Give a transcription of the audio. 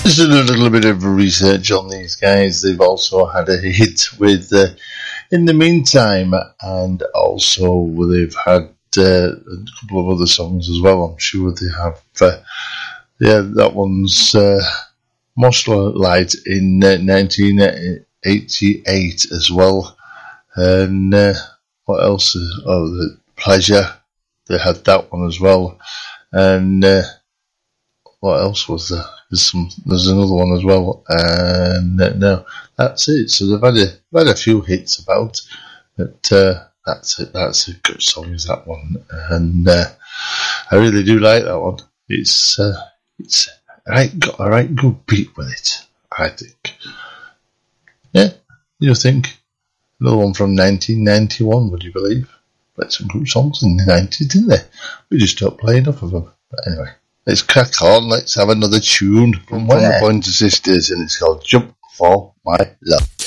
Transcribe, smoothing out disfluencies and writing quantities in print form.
Just a little bit of research on these guys. They've also had a hit with In the Meantime, and also they've had a couple of other songs as well. I'm sure they have. That one's Mosler Light in 1988 as well. And what else? The Pleasure. They had that one as well. And what else was there? There's another one as well. And no, that's it. So they've had a few hits about, but that's it. That's a good song, is that one? And I really do like that one. It's got a right good beat with it, I think. Yeah, you think? Another one from 1991, would you believe? Played some good songs in the 90s, didn't they? We just don't play enough of them. But anyway, let's crack on. Let's have another tune from the Pointer Sisters, and it's called Jump for My Love.